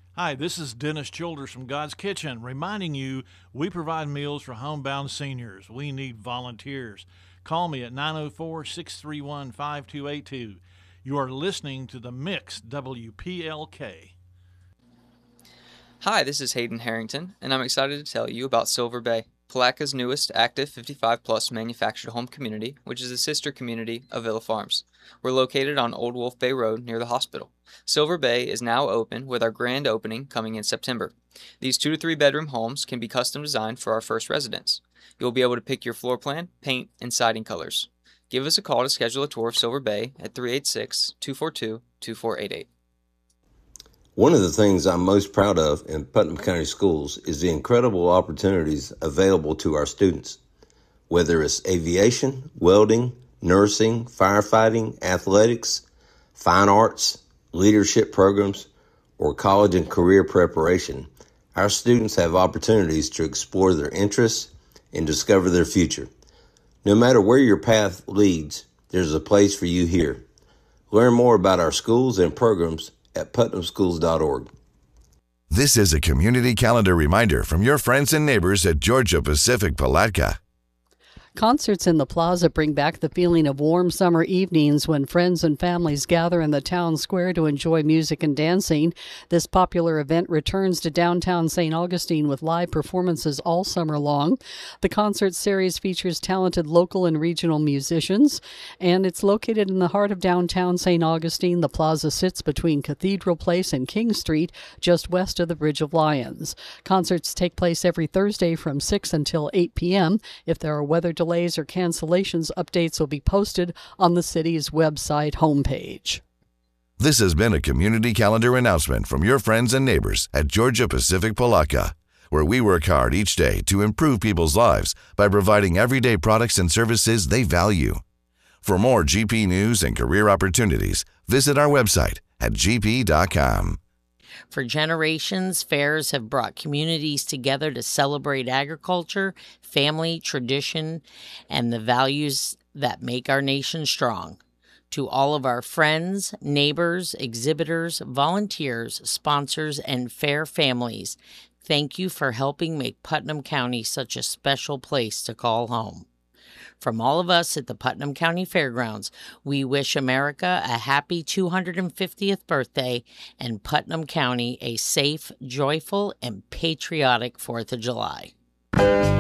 Hi, this is Dennis Childers from God's Kitchen, reminding you we provide meals for homebound seniors. We need volunteers. Call me at 904 631 5282. You are listening to The Mix WPLK. Hi, this is Hayden Harrington, and I'm excited to tell you about Silver Bay, Palaca's newest active 55-plus manufactured home community, which is a sister community of Villa Farms. We're located on Old Wolf Bay Road near the hospital. Silver Bay is now open with our grand opening coming in September. These 2 to 3 bedroom homes can be custom designed for our first residents. You'll be able to pick your floor plan, paint, and siding colors. Give us a call to schedule a tour of Silver Bay at 386-242-2488. One of the things I'm most proud of in Putnam County Schools is the incredible opportunities available to our students. Whether it's aviation, welding, nursing, firefighting, athletics, fine arts, leadership programs, or college and career preparation, our students have opportunities to explore their interests and discover their future. No matter where your path leads, there's a place for you here. Learn more about our schools and programs at putnamschools.org. This is a community calendar reminder from your friends and neighbors at Georgia Pacific Palatka. Concerts in the plaza bring back the feeling of warm summer evenings when friends and families gather in the town square to enjoy music and dancing. This popular event returns to downtown St. Augustine with live performances all summer long. The concert series features talented local and regional musicians, and it's located in the heart of downtown St. Augustine. The plaza sits between Cathedral Place and King Street, just west of the Bridge of Lions. Concerts take place every Thursday from 6 until 8 p.m. If there are weather delays or cancellations, updates will be posted on the city's website homepage. This has been a community calendar announcement from your friends and neighbors at Georgia Pacific Palatka, where we work hard each day to improve people's lives by providing everyday products and services they value. For more GP news and career opportunities, visit our website at gp.com. For generations, fairs have brought communities together to celebrate agriculture, family, tradition, and the values that make our nation strong. To all of our friends, neighbors, exhibitors, volunteers, sponsors, and fair families, thank you for helping make Putnam County such a special place to call home. From all of us at the Putnam County Fairgrounds, we wish America a happy 250th birthday and Putnam County a safe, joyful, and patriotic 4th of July.